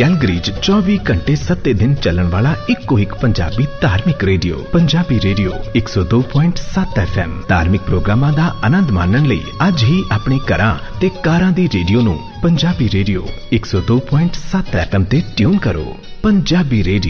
Calgary 24 घंटे 7 दिन चलण वाला इको एक पंजाबी धार्मिक रेडियो पंजाबी रेडियो 102.7 FM। धार्मिक प्रोग्रामां दा आनंद माणन लई अज ही अपने घरां ते कारां दी रेडियो नूं पंजाबी रेडियो 102.7 FM ते ट्यून करो। पंजाबी रेडियो